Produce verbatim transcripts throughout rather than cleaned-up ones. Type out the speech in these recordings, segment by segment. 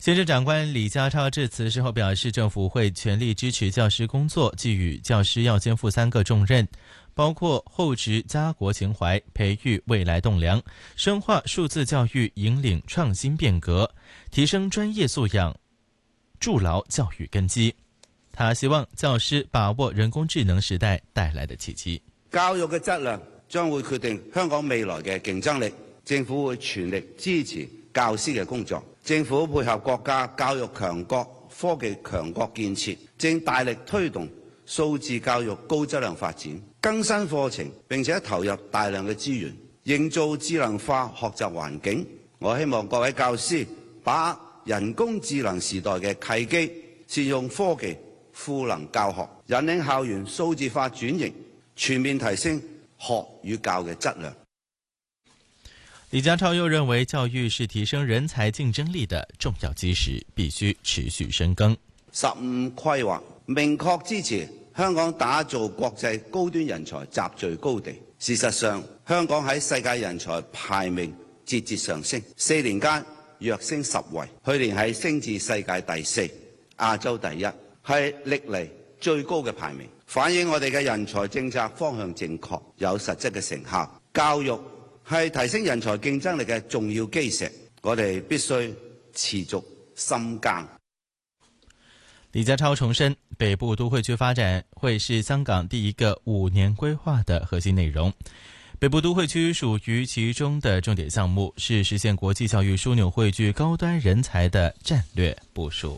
行政长官李家超致辞时候表示，政府会全力支持教师工作，寄予教师要肩负三个重任，包括厚植家国情怀，培育未来栋梁，深化数字教育，引领创新变革，提升专业素养，筑牢教育根基。他希望教師把握人工智能時代帶來的契機。 教育嘅質量將會決定香港未來嘅競爭力，政府會全力支持教師嘅工作。政府配合國家教育強國、科技強國建設，正大力推動數字教育高質量發展，更新課程並且投入大量嘅資源，營造智能化學習環境。我希望各位教師把握人工智能時代嘅契機，善用科技賦能教學，引領校園數字化轉型，全面提升學與教嘅質量。 李家超又認為，教育是提升人才競爭力的重要基石，必須持續深耕。 十五規劃明確支持香港打造國際高端人才集聚高地。事實上，香港喺世界人才排名節節上升，四年間躍升十位，去年係升至世界第四、亞洲第一。係歷嚟最高嘅排名，反映我哋嘅人才政策方向正確，有實質嘅成效。教育係提升人才競爭力嘅重要基石，我哋必須持續深耕。 李家超重申，北部都會區發展會是香港第一個五年規劃的核心內容。北部都會區屬於其中的重點項目，是實現國際教育樞紐匯聚高端人才的戰略部署。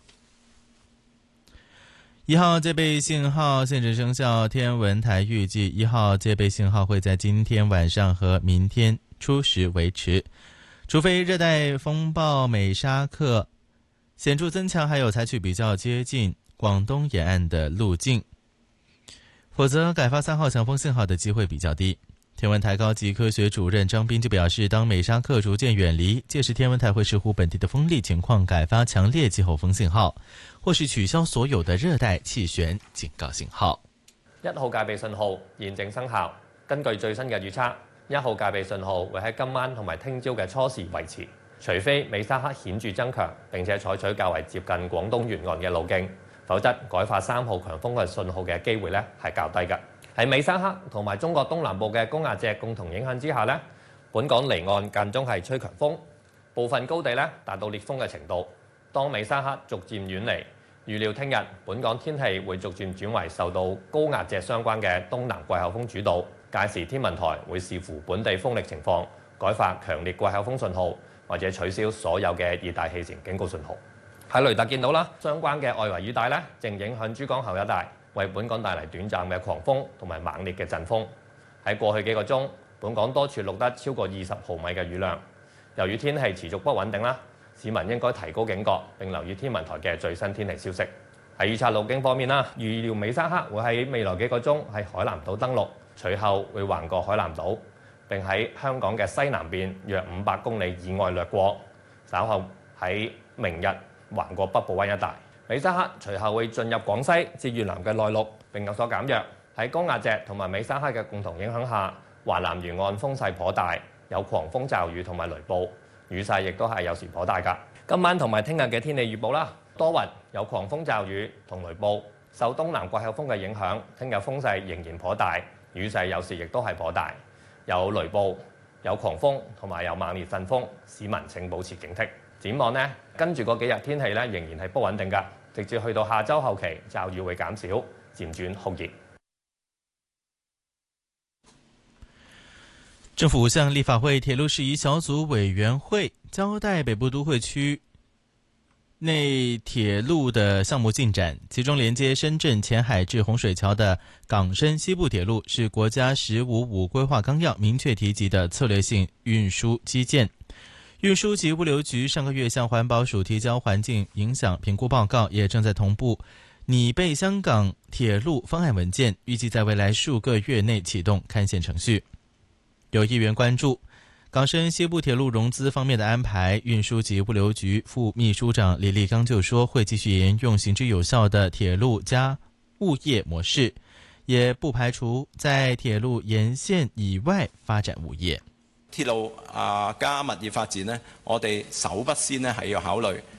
一號戒備信號限制生效，天文台預計一號戒備信號會在今天晚上和明天初時維持，除非熱帶風暴美沙克顯著增強，還有採取比較接近廣東沿岸的路徑，否則改發三號強風信號的機會比較低。天文台高級科學主任張斌就表示，當美沙克逐漸遠離，屆時天文台會視乎本地的風力情況改發強烈季候風信號，或是取消所有的熱帶氣旋警告信號。 一號戒備信號現正生效，根據最新嘅預測，一號戒備信號會喺今晚同埋聽朝嘅初時維持，除非美沙克顯著增強並且採取較為接近廣東沿岸嘅路徑，否則改發三號強風嘅信號嘅機會咧係較低嘅。喺美沙克同埋中國東南部嘅高壓脊共同影響之下呢，本港離岸間中係吹強風，部分高地咧達到烈風嘅程度。當美沙克逐漸遠離，預料聽日本港天氣會逐漸轉為受到高壓脊相關嘅東南季候風主導，屆時天文台會視乎本地風力情況，改發強烈季候風信號，或者取消所有嘅熱帶氣旋警告信號。喺雷達見到啦，相關嘅外圍雨帶咧正影響珠江口一帶，為本港帶嚟短暫嘅狂風同埋猛烈嘅陣風。喺過去幾個鐘，本港多處錄得超過二十毫米嘅雨量。由於天氣持續不穩定啦，市民應該提高警覺並留意天文台嘅最新天氣消息。喺預測路徑方面啦，預料美沙克會喺未來幾個鐘喺海南島登陸，隨後會橫過海南島，並喺香港嘅西南邊約五百公里以外掠過，稍後喺明日橫過北部灣一帶。美沙克隨後會進入廣西至越南嘅內陸並有所減弱。喺高壓脊同埋美沙克嘅共同影響下，華南沿岸風勢頗大，有狂風驟雨同埋雷暴，雨勢亦都係有時頗大㗎。今晚同埋聽日嘅天氣預報啦，多雲，有狂風驟雨同雷暴，受東南季候風嘅影響，聽日風勢仍然頗大，雨勢有時亦都係頗大，有雷暴、有狂風同埋有猛烈陣風，市民請保持警惕。展望呢，跟住嗰幾日天氣咧仍然係不穩定㗎。直至去到下週後期，驟雨會減少，漸轉酷熱。 政府向立法會鐵路事宜小組委員會交代北部都會區內鐵路的項目進展，其中連接深圳前海至洪水橋的港深西部鐵路是國家十五五規劃綱要明確提及的策略性運輸基建。運輸及物流局上個月向環保署提交環境影響評估報告，也正在同步擬備香港鐵路方案文件，預計在未來數個月內啟動勘線程序。有議員關注港深西部鐵路融資方面的安排，運輸及物流局副秘書長李立剛就說會繼續沿用行之有效的鐵路加物業模式，也不排除在鐵路沿線以外發展物業。 鐵路啊加物業發展呢，我哋首不先呢係要考慮